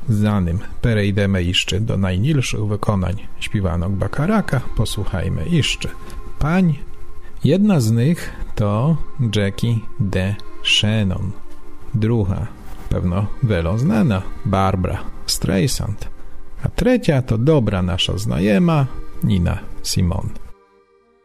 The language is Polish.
zanim perejdeme jeszcze do najmilszych wykonań śpiewanek Bacharaka, posłuchajmy jeszcze pań. Jedna z nich to Jackie DeShannon, druga, pewno wielo znana, Barbra Streisand, a trzecia to dobra nasza znajoma Nina Simone.